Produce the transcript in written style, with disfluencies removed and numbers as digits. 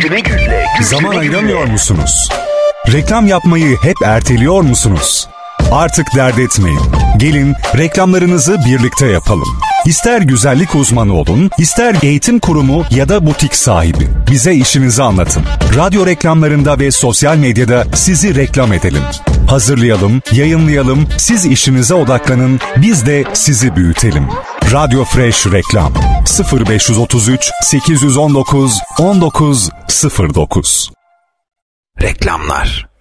Zaman ayıramıyor musunuz? Reklam yapmayı hep erteliyor musunuz? Artık dert etmeyin. Gelin reklamlarınızı birlikte yapalım. İster güzellik uzmanı olun, ister eğitim kurumu ya da butik sahibi. Bize işinizi anlatın. Radyo reklamlarında ve sosyal medyada sizi reklam edelim. Hazırlayalım, yayınlayalım, siz işinize odaklanın, biz de sizi büyütelim. Radyo Fresh Reklam 0533 819 1909. Reklamlar.